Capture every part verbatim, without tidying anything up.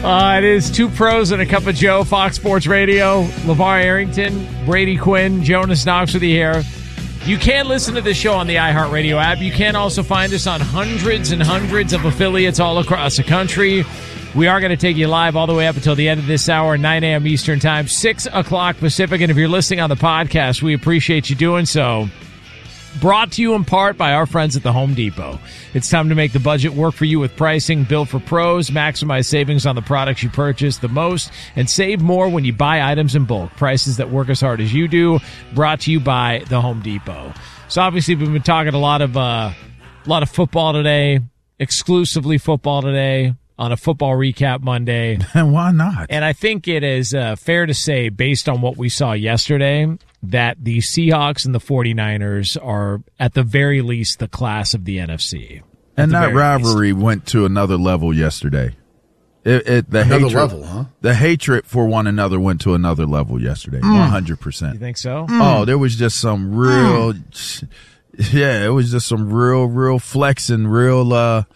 Uh, it is Two Pros and a Cup of Joe, Fox Sports Radio. LeVar Arrington, Brady Quinn, Jonas Knox with you here. You can listen to this show on the iHeartRadio app. You can also find us on hundreds and hundreds of affiliates all across the country. We are going to take you live all the way up until the end of this hour, nine a.m. Eastern Time, six o'clock Pacific. And if you're listening on the podcast, we appreciate you doing so. Brought to you in part by our friends at the Home Depot. It's time to make the budget work for you with pricing built for pros. Maximize savings on the products you purchase the most and save more when you buy items in bulk. Prices that work as hard as you do. Brought to you by the Home Depot. So obviously we've been talking a lot of uh, a lot of football today, exclusively football today on a football recap Monday. And why not? And I think it is uh, fair to say, based on what we saw yesterday, that the Seahawks and the 49ers are, at the very least, the class of the N F C. And that rivalry least. went to another level yesterday. It, it, the another hatred, level, huh? The hatred for one another went to another level yesterday, mm. one hundred percent. You think so? Mm. Oh, there was just some real, mm. yeah, it was just some real, real flexing, real, uh,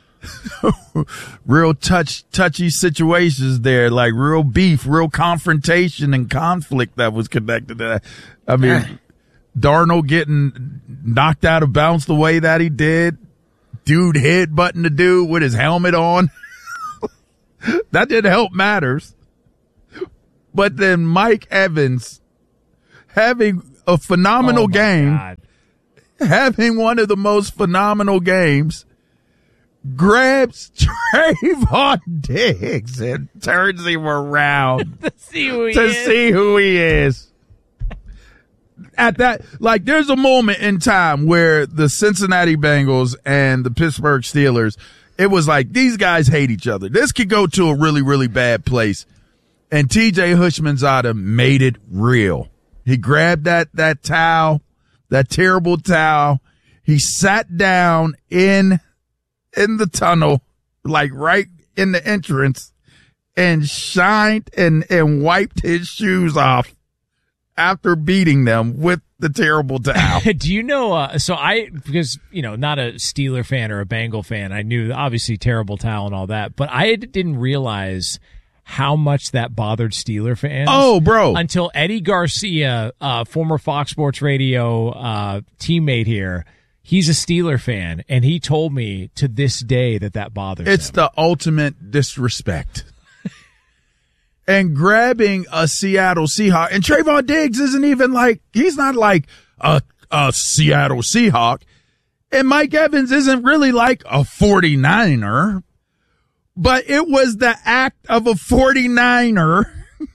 real touch, touchy situations there, like real beef, real confrontation and conflict that was connected to that. I mean, Darnold getting knocked out of bounds the way that he did, dude headbutting the dude with his helmet on. That didn't help matters. But then Mike Evans having a phenomenal oh game, God. having one of the most phenomenal games, grabs Trayvon Diggs and turns him around to see who he to is. see who he is. At that, like, there's a moment in time where the Cincinnati Bengals and the Pittsburgh Steelers, it was like, these guys hate each other. This could go to a really, really bad place. And T J Houshmandzadeh made it real. He grabbed that, that towel, that terrible towel. He sat down in in the tunnel, like right in the entrance, and shined and, and wiped his shoes off after beating them with the terrible towel. Do you know, uh, so I, because, you know, not a Steeler fan or a Bengal fan, I knew obviously terrible towel and all that, but I didn't realize how much that bothered Steeler fans. Oh, bro. Until Eddie Garcia, uh, former Fox Sports Radio uh, teammate here, he's a Steeler fan, and he told me to this day that that bothers it's him. The ultimate disrespect. And grabbing a Seattle Seahawk, and Trayvon Diggs isn't even like, he's not like a, a Seattle Seahawk, and Mike Evans isn't really like a forty-niner, but it was the act of a forty-niner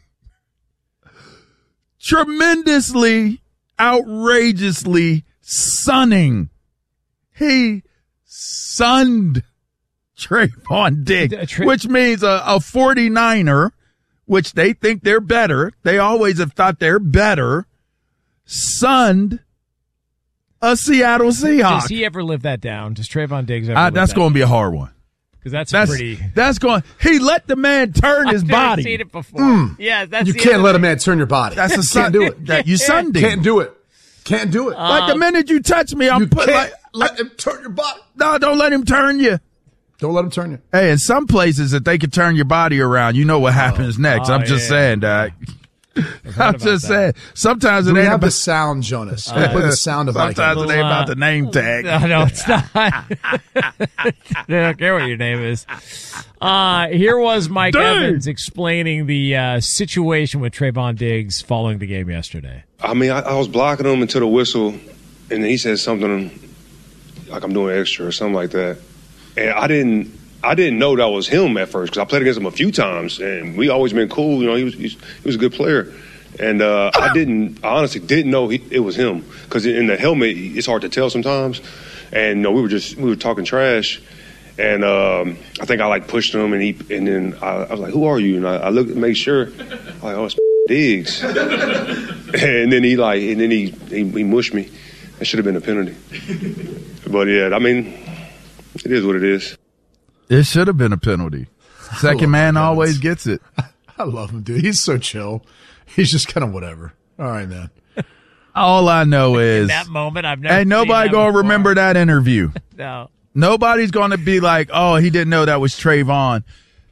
tremendously, outrageously sunning. He sunned Trayvon Diggs, which means a, a forty-niner, which they think they're better. They always have thought they're better, sunned a Seattle Seahawks. Does he ever live that down? Does Trayvon Diggs ever uh, live That's that going to down? be a hard one. Because that's, that's pretty. That's going. He let the man turn his I've body. I've seen it before. Mm. Yeah, that's you the can't let thing. a man turn your body. That's a sun. Can't do it. That you sunned him. Can't do it. Can't do it. Uh, Like the minute you touch me, I'm you put. can't Like, let him turn your body. no, don't let him turn you. Don't let him turn you. Hey, in some places, if they could turn your body around, you know what happens oh. next. Oh, I'm just yeah. saying, Doc. I'm just saying. Sometimes Do it we ain't have about the sound, Jonas? Uh, put the sound of Sometimes it ain't about the name tag. No, no, it's not. I don't care what your name is. Uh, here was Mike Dude. Evans explaining the uh, situation with Trayvon Diggs following the game yesterday. I mean, I, I was blocking him until the whistle, and then he said something like I'm doing extra or something like that. And I didn't I didn't know that was him at first because I played against him a few times, and we always been cool. You know, he was he was a good player. And uh, I didn't, I honestly didn't know he, it was him because in the helmet, it's hard to tell sometimes. And you know, we were just, we were talking trash. And um, I think I like pushed him, and he, and then I, I was like, "Who are you?" And I, I looked, make sure, I'm like, "Oh, it's Diggs." And then he like, and then he, he he mushed me. That should have been a penalty. But yeah, I mean, it is what it is. It should have been a penalty. Second man always gets it. I love him, dude. He's so chill. He's just kind of whatever. All right, man. All I know is In that moment, I've never ain't nobody seen that gonna before. remember that interview. No. Nobody's gonna be like, "Oh, he didn't know that was Trayvon."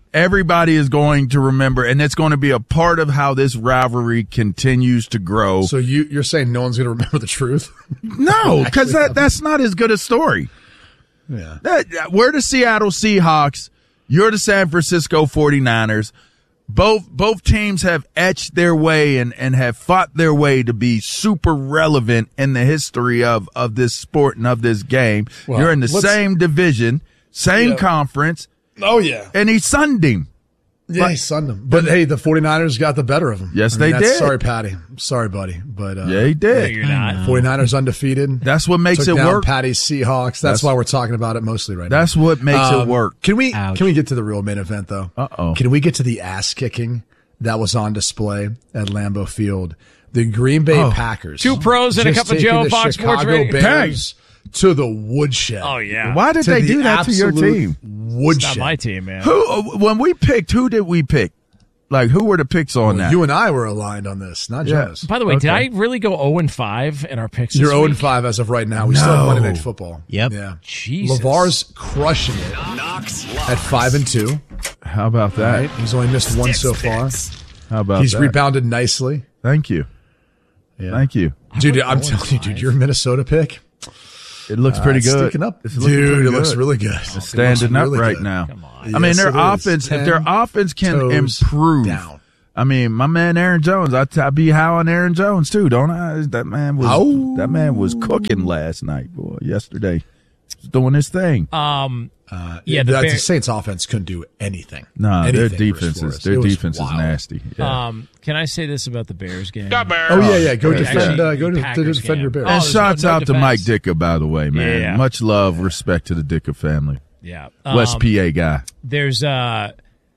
everybody is going to remember, and it's going to be a part of how this rivalry continues to grow. So you, you're saying no one's going to remember the truth? No, because that, that's not as good a story. Yeah. That, we're the Seattle Seahawks. You're the San Francisco forty-niners. Both both teams have etched their way and, and have fought their way to be super relevant in the history of, of this sport and of this game. Well, You're in the same division, same yeah. conference, Oh, yeah. and he sunned him. Yeah, But- he sunned him. But, hey, the forty-niners got the better of him. Yes, I mean, they that's- did. Sorry, Patty. I'm sorry, buddy. But uh, Yeah, he No, did. you're not. forty-niners undefeated. That's what makes Took it down work. Patty's Seahawks. That's, That's- why we're talking about it mostly right now. That's what makes Um, it work. Can we Ouch. can we get to the real main event though? Uh-oh. Can we get to the ass kicking that was on display at Lambeau Field? The Green Bay Oh. Packers. Two pros and a just cup of taking Joe, the Fox Sports Chicago Radio. Bears to the woodshed. Oh, yeah. Why did To they the do that to your absolute team? Woodshed. Not my team, man. Who, uh, when we picked, who did we pick? Like, who were the picks on that? You and I were aligned on this, not Yeah. Jonas. By the way, did Okay. I really go oh and five in our picks this You're oh and week? five as of right now. We still have No. Monday Night Football. Yep. Yeah. Jesus. LeVar's crushing it at five and two. How about that? Right? He's only missed one so far. How about He's that? rebounded nicely. Thank you. Yeah. Thank you. Dude, I'm telling you, dude, your Minnesota pick. It looks pretty it's good. sticking up. It's looking Dude, pretty it looks good. really good. It's standing up right now. Come on. I mean, Yes, their it is. offense, if their Ten offense can toes improve. down. I mean, my man Aaron Jones, I, t- I be high on Aaron Jones too, don't I? That man was Oh. that man was cooking last night, boy. Yesterday, He's doing his thing. Um, Uh, Yeah, the the, Bear- the Saints offense couldn't do anything. Nah, anything their versus defense Flores. is their It was defense is wild. nasty. Yeah. um, can I say this about the Bears game? Oh yeah, yeah. Go Yeah. defend. Actually, Uh, go to, to Packers defend game. your Bears. Oh, and there's shouts no- no out to Mike defense. Ditka, by the way, man. Yeah. Much love, respect to the Ditka family. Yeah. West Um, P A guy. There's uh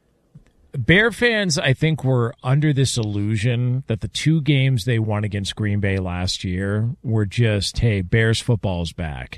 Bear fans, I think, were under this illusion that the two games they won against Green Bay last year were just, hey, Bears football's back.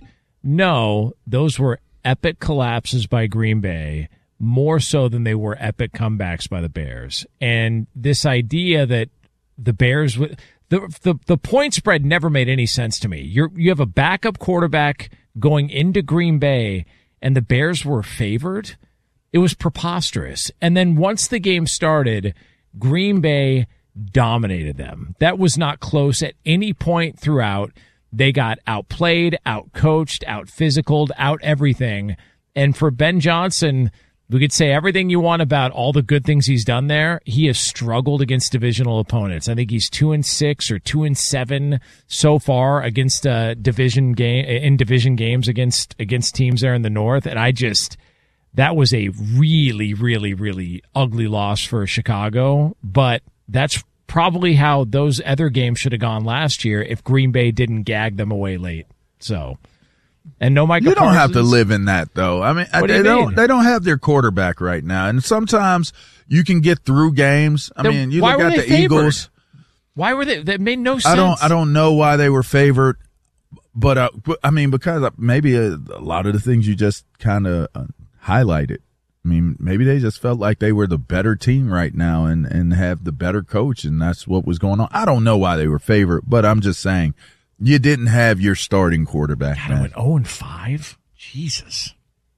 No, those were epic collapses by Green Bay, more so than they were epic comebacks by the Bears. And this idea that the Bears would the the the point spread never made any sense to me. You're you have a backup quarterback going into Green Bay, and the Bears were favored. It was preposterous. And then once the game started, Green Bay dominated them. That was not close at any point throughout. They got outplayed, outcoached, out-physicaled, out everything. And for Ben Johnson, we could say everything you want about all the good things he's done there. He has struggled against divisional opponents. I think he's two and six or two and seven so far against uh, division game in division games against against teams there in the North. And I just that was a really, really, really ugly loss for Chicago. But that's probably how those other games should have gone last year if Green Bay didn't gag them away late. So, and no Micah You don't have to Parsons. live in that, though. I mean, What do they you don't. mean? They don't have their quarterback right now, and sometimes you can get through games. I Then mean, you why look were at they the favored? Eagles. Why were they? That made no sense. I don't. I don't know why they were favored, but uh, but, I mean, because maybe a, a lot of the things you just kind of uh, highlighted. I mean, maybe they just felt like they were the better team right now and, and have the better coach, and that's what was going on. I don't know why they were favored, but I'm just saying you didn't have your starting quarterback. God, I man. went oh and five. Jesus.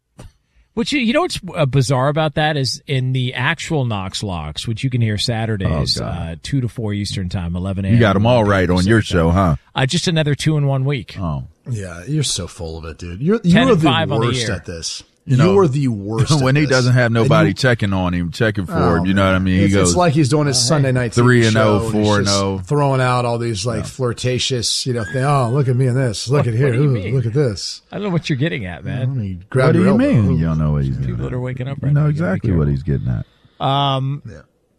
Which you, you know what's uh, bizarre about that is in the actual Knox Locks, which you can hear Saturdays, Oh, God. uh, two to four Eastern time, eleven a.m. You got them all right on your show, huh? Uh, just another two in one week. Oh, Yeah, you're so full of it, dude. You're ten you are and the five on the worst year. at this. You You, know, are the worst when at he this. doesn't have And nobody you- checking on him, checking for Oh, him, you know what I mean? He It's, goes, it's like he's doing his Sunday night T V three and oh, show, four he's and just oh. throwing out all these like flirtatious, you know, thing. Oh, look at me in this. Look at here. what do you Ooh, mean? look at this. I don't know what you're getting at, man. He what grabbed do your you elbow. mean? Ooh. You don't know what he's getting People that at. are waking up You right know now. You gotta be exactly what careful. he's getting at. Um, Yeah.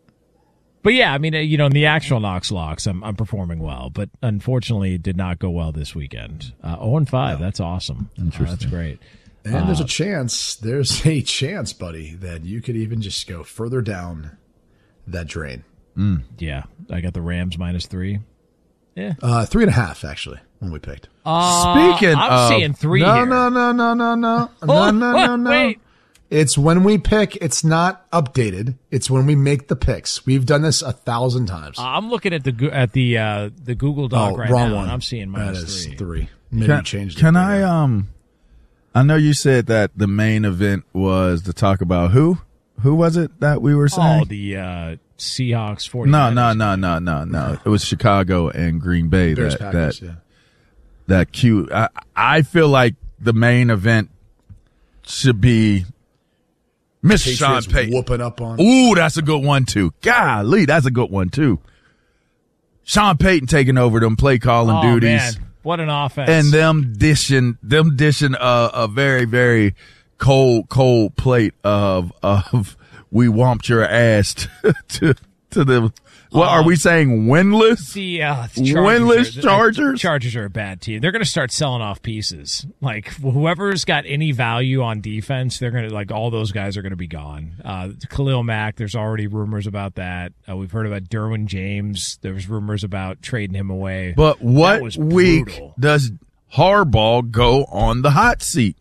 But yeah, I mean, uh, you know, in the actual Knox Locks, I'm I'm performing well, but unfortunately, it did not go well this weekend. Uh, oh and five, that's awesome. Uh, that's Interesting. great. And there's a chance, there's a chance, buddy, that you could even just go further down that drain. Yeah, I got the Rams minus three. Yeah, Uh, three and a half, actually, when we picked. uh, Speaking I'm of- seeing three no, here. no, no, no, no, no, Oh, no, no, no, what? no. Wait. It's when we pick. It's not updated. It's when we make the picks. We've done this a thousand times. I'm looking at the Go- at the uh, the Google Doc oh, right wrong now, one. and I'm seeing minus That is three. three. Maybe Can, you changed it. can but I, yeah. um, I know you said that the main event was to talk about who? Who was it that we were saying? Oh, the uh, Seahawks. forty-niners. No, no, no, no, no, no. It was Chicago and Green Bay. Bears, that Packers, that yeah. that cute. I, I feel like the main event should be Miss Sean Patriots Payton. whooping up on. Ooh, that's a good one too. Golly, that's a good one too. Sean Payton taking over them play calling Oh, duties. man. What an offense. And them dishing, them dishing a, a very, very cold, cold plate of, of, we whomped your ass to, to, to the, what are Um, we saying? Winless? The, uh, the Chargers Winless are, Chargers? The Chargers are a bad team. They're going to start selling off pieces. Like, whoever's got any value on defense, they're going to, like, all those guys are going to be gone. Uh, Khalil Mack, there's already rumors about that. Uh, we've heard about Derwin James. There's rumors about trading him away. But That what was week brutal. does Harbaugh go on the hot seat?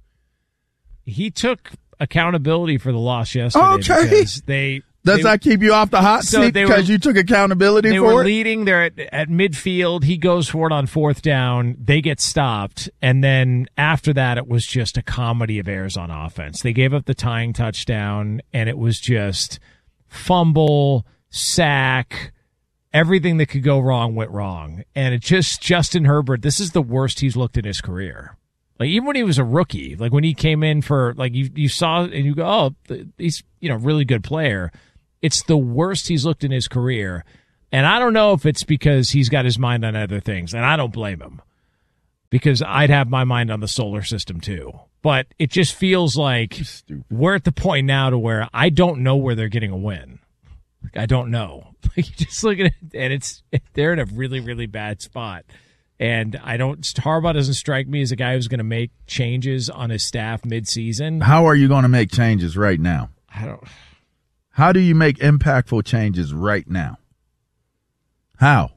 He took accountability for the loss yesterday. Okay. Because they. Does they, that keep you off the hot So seat they because were- you took accountability They for were it? leading. They're at, at midfield. He goes for it on fourth down. They get stopped. And then after that, it was just a comedy of errors on offense. They gave up the tying touchdown, and it was just fumble, sack, everything that could go wrong went wrong. And it just, Justin Herbert, this is the worst he's looked in his career. Like, even when he was a rookie, like when he came in for, like, you, you saw and you go, oh, he's, you know, really good player. It's the worst he's looked in his career. And I don't know if it's because he's got his mind on other things, and I don't blame him, because I'd have my mind on the solar system too. But it just feels like we're at the point now to where I don't know where they're getting a win. Like, I don't know. Like, you just look at it, and it's they're in a really, really bad spot. And I don't. Harbaugh doesn't strike me as a guy who's going to make changes on his staff mid-season. How are you going to make changes right now? I don't. How do you make impactful changes right now? How?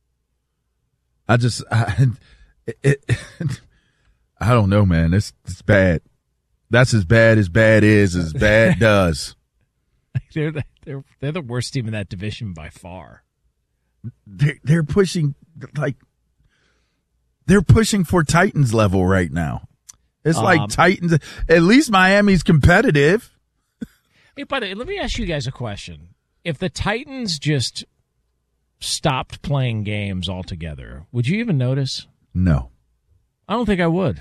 I just, I, it, it, I don't know, man. It's, it's bad. That's as bad as bad is, as bad does. They're the, they're they're the worst team in that division by far. They're, they're pushing, like, they're pushing for Titans level right now. It's Um, like Titans. At least Miami's competitive. Hey, by the way, let me ask you guys a question. If the Titans just stopped playing games altogether, would you even notice? No. I don't think I would.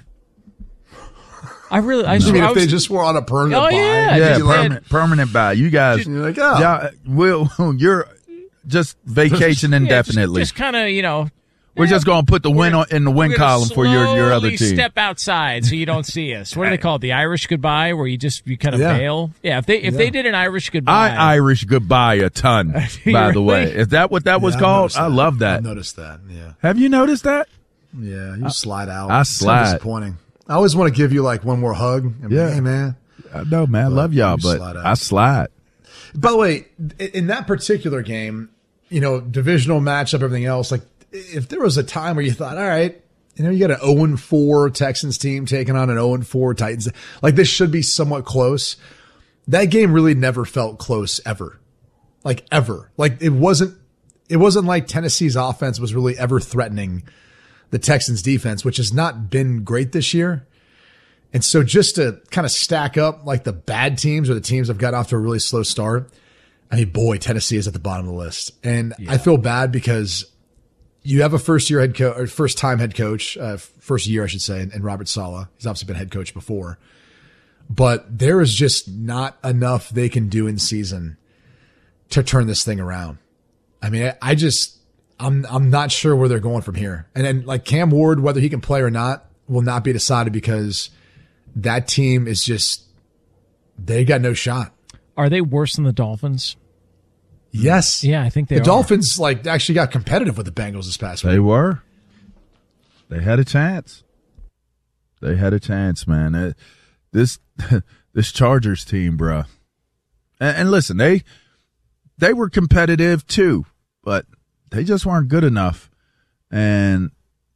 I really, I, I mean, I if was, they just were on a permanent Oh, bye, yeah. Yeah, just let- permanent, permanent buy. You guys, you're like, oh. y'all, will you're just vacation yeah, indefinitely. just, just kind of, you know, We're eh, just going to put the win we're- on, in the win we're gonna column for your, your other slowly team. Step outside so you don't see us. What do they call it? The Irish goodbye, where you just you kind of Yeah. bail. Yeah, if they if Yeah. they did an Irish goodbye, I Irish goodbye a ton, by You the really? way. Is that what that was Yeah, I've called? noticed I love that. I've noticed that. Yeah. Have you noticed that? Yeah. You slide out. I It's so slide. disappointing. I always want to give you like one more hug. And be, Yeah. Hey, man. I know, man. I love y'all, you but slide out. I slide. By the way, in that particular game, you know, divisional matchup, everything else, like if there was a time where you thought, all right, you know, you got an oh and four Texans team taking on an oh and four Titans, like this should be somewhat close. That game really never felt close ever. Like ever. Like it wasn't, it wasn't like Tennessee's offense was really ever threatening the Texans defense, which has not been great this year. And so just to kind of stack up like the bad teams or the teams that have gotten off to a really slow start, I mean, boy, Tennessee is at the bottom of the list. And yeah. I feel bad because you have a first year head coach or first time head coach, uh, first year, I should say, and Robert Saleh. He's obviously been head coach before, but there is just not enough they can do in season to turn this thing around. I mean, I, I just, I'm, I'm not sure where they're going from here. And then like Cam Ward, whether he can play or not will not be decided because that team is just, they got no shot. Are they worse than the Dolphins? Yes. Yeah, I think they the are. Dolphins like actually got competitive with the Bengals this past week. They were. They had a chance. They had a chance, man. It, this this Chargers team, bro. And, and listen, they they were competitive too, but they just weren't good enough. And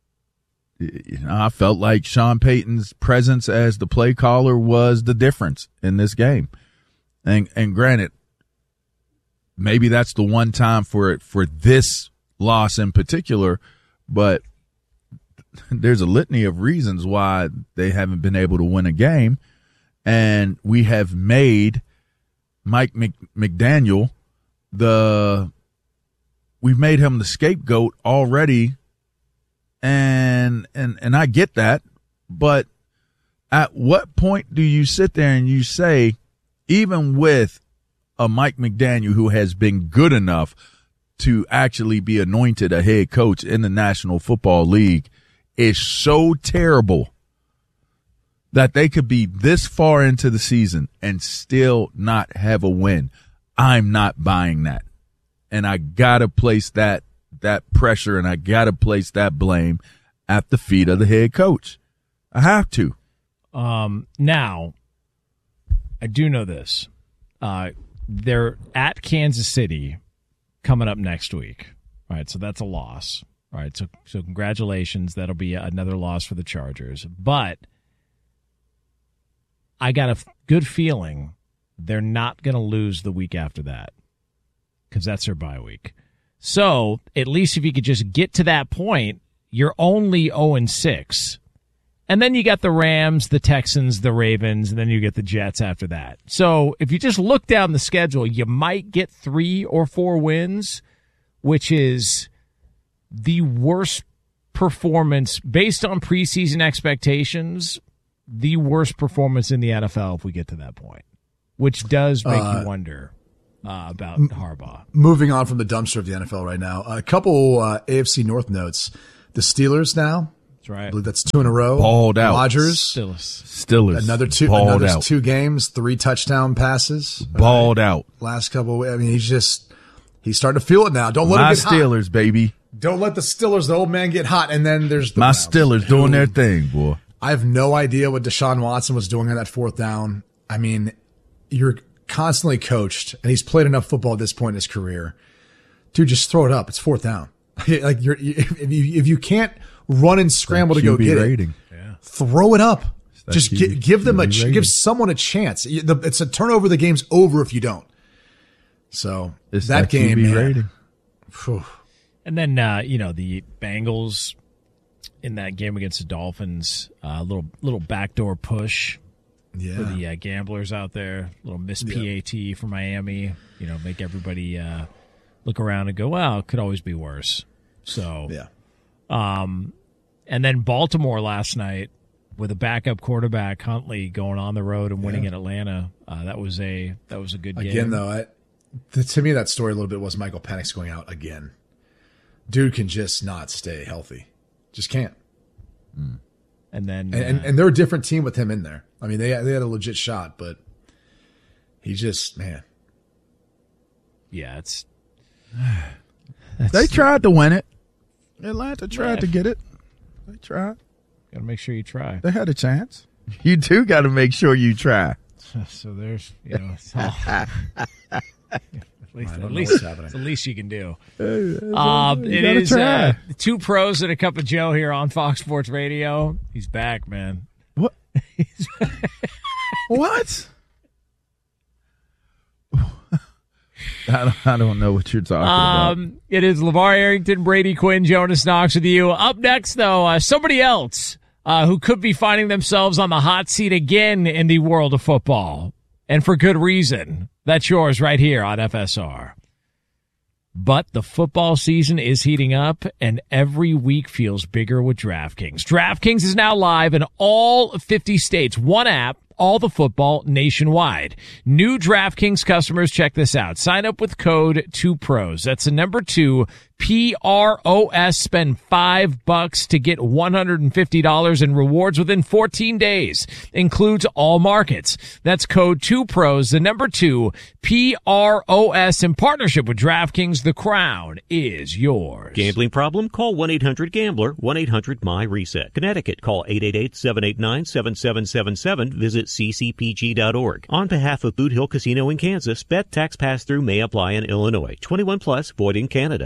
you know, I felt like Sean Payton's presence as the play caller was the difference in this game. And and granted, maybe that's the one time for it for this loss in particular, but there's a litany of reasons why they haven't been able to win a game, and we have made Mike Mc, McDaniel, the we've made him the scapegoat already, and and and I get that, but at what point do you sit there and you say, even with a Mike McDaniel who has been good enough to actually be anointed a head coach in the National Football League, is so terrible that they could be this far into the season and still not have a win? I'm not buying that. And I got to place that that pressure and I got to place that blame at the feet of the head coach. I have to. Um, now, I do know this. Uh, they're at Kansas City coming up next week. All right, so that's a loss. All right, so so congratulations. That'll be another loss for the Chargers. But I got a f- good feeling they're not going to lose the week after that because that's their bye week. So at least if you could just get to that point, you're only oh and six. And then you got the Rams, the Texans, the Ravens, and then you get the Jets after that. So if you just look down the schedule, you might get three or four wins, which is the worst performance based on preseason expectations, the worst performance in the N F L if we get to that point, which does make uh, you wonder uh, about m- Harbaugh. Moving on from the dumpster of the N F L right now, a couple uh, A F C North notes. The Steelers now. That's right. I believe that's two in a row. Balled out. Rodgers. Steelers. Steelers. Another two, Balled another out. two games, three touchdown passes. Balled right. out. Last couple. I mean, he's just, he's starting to feel it now. Don't let My him get Steelers, hot. baby. Don't let the Steelers, the old man, get hot. And then there's the My Browns, Steelers who, doing their thing, boy. I have no idea what Deshaun Watson was doing on that fourth down. I mean, you're constantly coached, and he's played enough football at this point in his career. Dude, just throw it up. It's fourth down. Like you're, if you if you can't run and scramble to go get rating. it, yeah. throw it up. Just Q B, give, give them a rating. give someone a chance. It's a turnover. The game's over if you don't. So It's that, that game, Q B man. rating. Whew. And then, uh, you know, the Bengals in that game against the Dolphins, a uh, little little backdoor push Yeah. for the uh, gamblers out there. A little miss P A T for Miami. You know, make everybody uh, look around and go, well, it could always be worse. So, Yeah. um, and then Baltimore last night with a backup quarterback, Huntley, going on the road and winning Yeah. in Atlanta. Uh, that was a that was a good game. Again, though, I, the, to me, that story a little bit was Michael Penix going out again. Dude can just not stay healthy. Just can't. And then, And, and, uh, and they're a different team with him in there. I mean, they they had a legit shot, but he just, man. yeah, it's They tried to win it. Atlanta tried Yeah. to get it. They tried. got to make sure you try. They had a chance. You too got to make sure you try. So there's, you know, it's all, at least, I at don't know least what's happening. it's the least you can do. Um, You it gotta is try. uh, two pros and a cup of Joe here on Fox Sports Radio. He's back, man. What? What? I don't, I don't know what you're talking about. Um, it is LeVar Arrington, Brady Quinn, Jonas Knox with you. Up next, though, uh, somebody else uh, who could be finding themselves on the hot seat again in the world of football, and for good reason. That's yours right here on F S R. But the football season is heating up, and every week feels bigger with DraftKings. DraftKings is now live in all fifty states. One app, all the football nationwide. New DraftKings customers, check this out. Sign up with code two pros. That's the number two, P R O S. Spend five bucks to get one hundred fifty dollars in rewards within fourteen days. Includes all markets. That's code two pros, the number two, P R O S, in partnership with DraftKings. The crown is yours. Gambling problem? Call one eight hundred gambler, one eight hundred my reset. Connecticut, call eight eight eight, seven eight nine, seven seven seven seven. Visit c c p g dot org. On behalf of Boot Hill Casino in Kansas, bet tax pass-through may apply in Illinois. twenty-one plus, void in Canada. Bet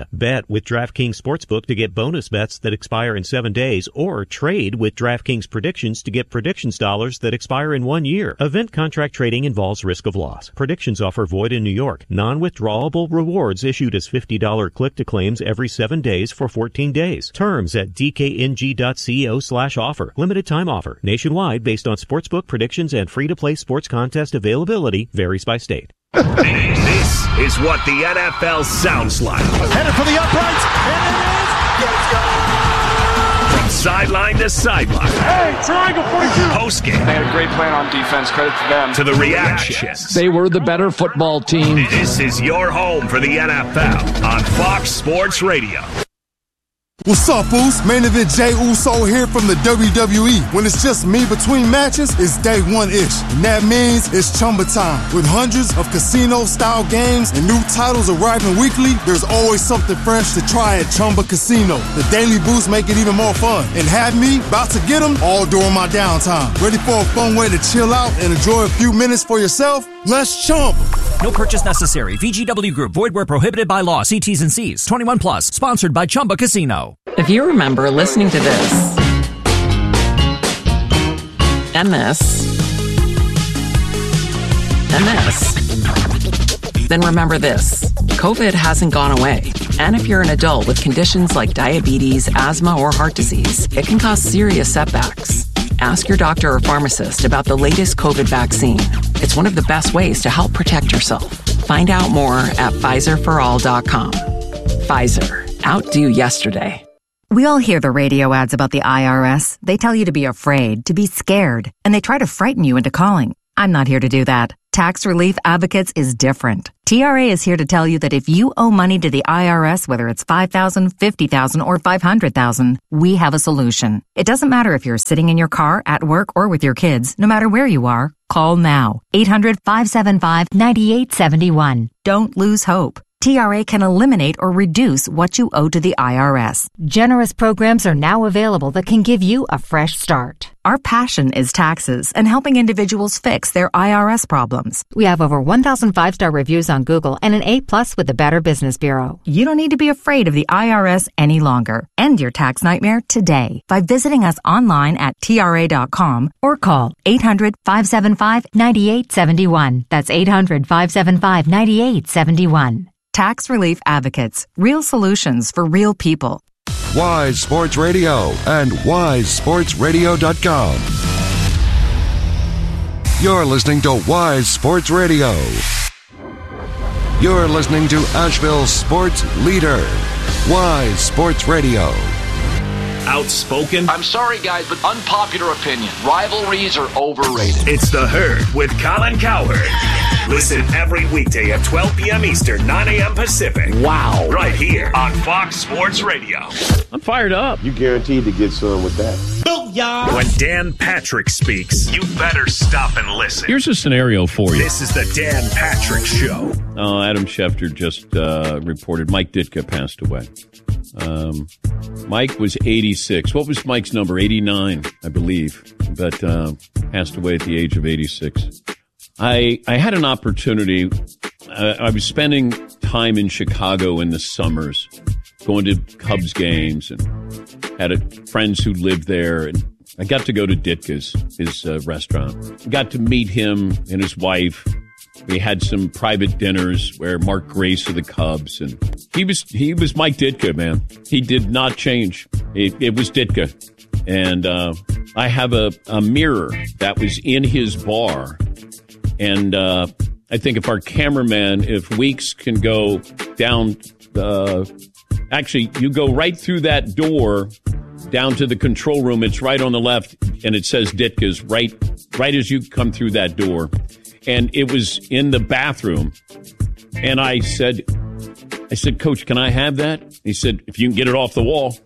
bet with DraftKings Sportsbook to get bonus bets that expire in seven days, or trade with DraftKings Predictions to get predictions dollars that expire in one year. Event contract trading involves risk of loss. Predictions offer void in New York. Non-withdrawable rewards issued as fifty dollars click-to-claims every seven days for fourteen days. Terms at dkng.co slash offer. Limited time offer. Nationwide based on sportsbook predictions and free-to-play sports contest availability varies by state. This is what the N F L sounds like. Headed for the uprights, and it is. Let's go. From sideline to sideline. Hey, triangle forty-two. Post game. They had a great plan on defense. Credit to them. To the reactions. They were the better football team. This is your home for the N F L on Fox Sports Radio. What's up, Foos? Main event Jey Uso here from the W W E. When it's just me between matches, it's day one-ish. And that means it's Chumba time. With hundreds of casino-style games and new titles arriving weekly, there's always something fresh to try at Chumba Casino. The daily boosts make it even more fun. And have me about to get them all during my downtime. Ready for a fun way to chill out and enjoy a few minutes for yourself? Let's Chumba. No purchase necessary. V G W Group. Void where prohibited by law. See T's and C's. twenty-one plus. Sponsored by Chumba Casino. If you remember listening to this and this and this, then remember this. COVID hasn't gone away. And if you're an adult with conditions like diabetes, asthma, or heart disease, it can cause serious setbacks. Ask your doctor or pharmacist about the latest COVID vaccine. It's one of the best ways to help protect yourself. Find out more at Pfizer for all dot com. Pfizer. Outdo yesterday. We all hear the radio ads about the I R S. They tell you to be afraid, to be scared, and they try to frighten you into calling. I'm not here to do that. Tax Relief Advocates is different. T R A is here to tell you that if you owe money to the I R S, whether it's five thousand dollars, fifty thousand dollars, or five hundred thousand dollars, we have a solution. It doesn't matter if you're sitting in your car, at work, or with your kids. No matter where you are, call now. eight hundred, five seven five, nine eight seven one. Don't lose hope. T R A can eliminate or reduce what you owe to the I R S. Generous programs are now available that can give you a fresh start. Our passion is taxes and helping individuals fix their I R S problems. We have over one thousand five-star reviews on Google and an A plus with the Better Business Bureau. You don't need to be afraid of the I R S any longer. End your tax nightmare today by visiting us online at T R A dot com or call eight hundred, five seven five, nine eight seven one. That's eight hundred, five seven five, nine eight seven one. Tax Relief Advocates. Real solutions for real people. Wise Sports Radio and wise sports radio dot com. You're listening to Wise Sports Radio. You're listening to Asheville's sports leader, Wise Sports Radio. Outspoken. I'm sorry, guys, but unpopular opinion. Rivalries are overrated. It's The Herd with Colin Cowherd. Listen every weekday at twelve p.m. Eastern, nine a.m. Pacific. Wow. Right here on Fox Sports Radio. I'm fired up. You guaranteed to get some with that. Booyah! When Dan Patrick speaks, you better stop and listen. Here's a scenario for you. This is the Dan Patrick Show. Uh, Adam Schefter just uh, reported Mike Ditka passed away. Um, Mike was eighty-six. What was Mike's number? eighty-nine, I believe, but uh, passed away at the age of eighty-six. I I had an opportunity. Uh, I was spending time in Chicago in the summers, going to Cubs games, and had a, friends who lived there. And I got to go to Ditka's, his uh, restaurant. Got to meet him and his wife. We had some private dinners where Mark Grace of the Cubs, and he was he was Mike Ditka, man. He did not change. It, it was Ditka. And uh, I have a, a mirror that was in his bar. And uh, I think if our cameraman, if Weeks can go down, uh, actually, you go right through that door down to the control room. It's right on the left, and it says Ditka's right, right as you come through that door. And it was in the bathroom. And I said, I said, Coach, can I have that? He said, if you can get it off the wall.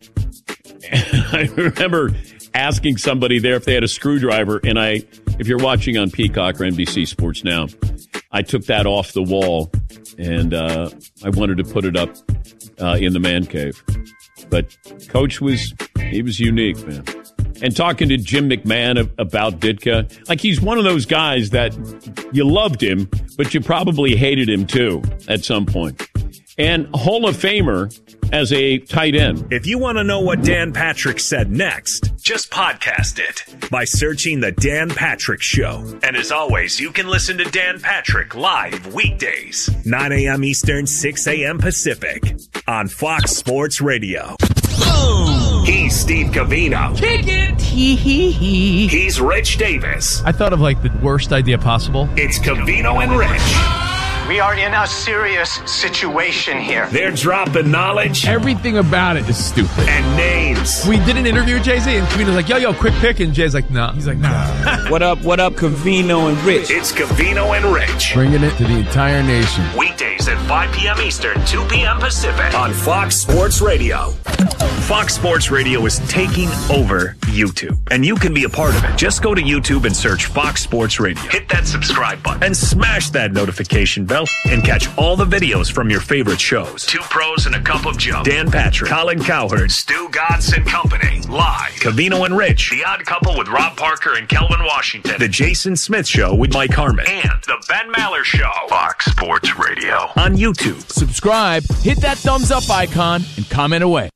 And I remember asking somebody there if they had a screwdriver. And I, if you're watching on Peacock or N B C Sports Now, I took that off the wall and uh, I wanted to put it up uh, in the man cave. But Coach was, he was unique, man. And talking to Jim McMahon about Ditka, like he's one of those guys that you loved him, but you probably hated him too at some point. And Hall of Famer as a tight end. If you want to know what Dan Patrick said next, just podcast it by searching The Dan Patrick Show. And as always, you can listen to Dan Patrick live weekdays, nine a.m. Eastern, six a.m. Pacific on Fox Sports Radio. Boom! He's Steve Covino. Kick it! Hee hee hee. He's Rich Davis. I thought of like the worst idea possible. It's Covino and Rich. We are in a serious situation here. They're dropping knowledge. Everything about it is stupid. And names. We did an interview with Jay-Z, and Covino's like, yo, yo, quick pick. And Jay's like, nah. He's like, nah. What up, what up, Covino and Rich? It's Covino and Rich. Bringing it to the entire nation. Weekdays at five p.m. Eastern, two p.m. Pacific on Fox Sports Radio. Fox Sports Radio is taking over YouTube, and you can be a part of it. Just go to YouTube and search Fox Sports Radio. Hit that subscribe button and smash that notification bell and catch all the videos from your favorite shows. Two Pros and a Cup of Joe. Dan Patrick, Colin Cowherd, Stu Godson and Company. Live. Covino and Rich. The Odd Couple with Rob Parker and Kelvin Washington. The Jason Smith Show with Mike Harmon. And The Ben Maller Show. Fox Sports Radio. On YouTube. Subscribe, hit that thumbs up icon, and comment away.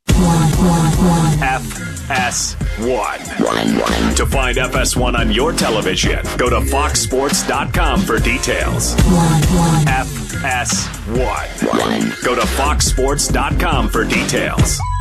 F S one. To find F S one on your television, go to fox sports dot com for details. F S one. Go to fox sports dot com for details.